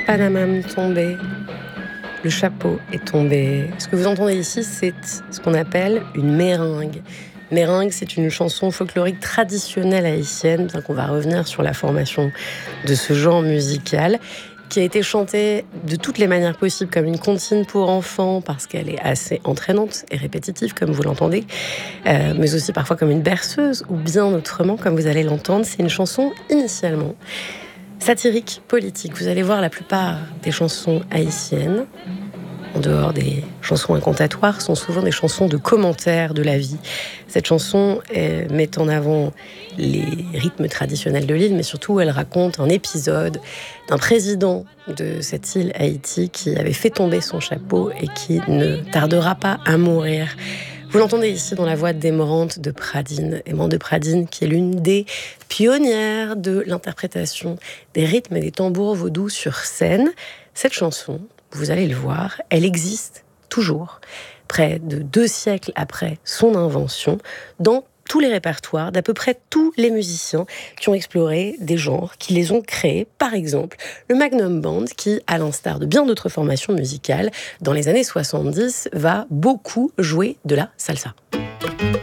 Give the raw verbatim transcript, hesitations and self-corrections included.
Panamam tombé, le chapeau est tombé. Ce que vous entendez ici, c'est ce qu'on appelle une méringue. Méringue, c'est une chanson folklorique traditionnelle haïtienne, bien qu'on va revenir sur la formation de ce genre musical, qui a été chantée de toutes les manières possibles, comme une comptine pour enfants, parce qu'elle est assez entraînante et répétitive, comme vous l'entendez, euh, mais aussi parfois comme une berceuse, ou bien autrement, comme vous allez l'entendre. C'est une chanson initialement satirique, politique. Vous allez voir, la plupart des chansons haïtiennes, en dehors des chansons incantatoires, sont souvent des chansons de commentaires de la vie. Cette chanson euh, met en avant les rythmes traditionnels de l'île, mais surtout elle raconte un épisode d'un président de cette île Haïti qui avait fait tomber son chapeau et qui ne tardera pas à mourir. Vous l'entendez ici dans la voix démorante de Pradine, Aimante de Pradine, qui est l'une des pionnières de l'interprétation des rythmes et des tambours vaudous sur scène. Cette chanson, vous allez le voir, elle existe toujours, près de deux siècles après son invention, dans tous les répertoires d'à peu près tous les musiciens qui ont exploré des genres, qui les ont créés. Par exemple, le Magnum Band, qui, à l'instar de bien d'autres formations musicales, dans les années soixante-dix, va beaucoup jouer de la salsa.